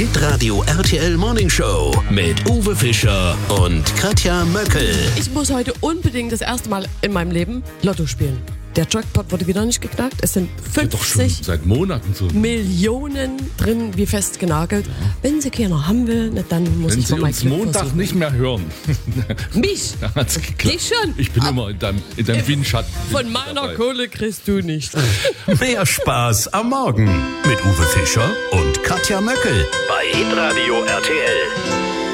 Hitradio RTL Morning Show mit Uwe Fischer und Katja Möckel. Ich muss heute unbedingt das erste Mal in meinem Leben Lotto spielen. Der Jackpot wurde wieder nicht geknackt. Es sind 50 doch schon seit Monaten so. Millionen drin, wie festgenagelt. Ja. Wenn sie keiner haben will, dann muss Wenn ich Sie mal mein uns Glück Montag versuchen. nicht mehr hören. Mich? Hat's geklappt. Dich schon? Ich bin immer in deinem Windschatten. Von meiner Kohle kriegst du nicht. Mehr Spaß am Morgen mit Uwe Fischer und Katja Möckel bei Hitradio RTL.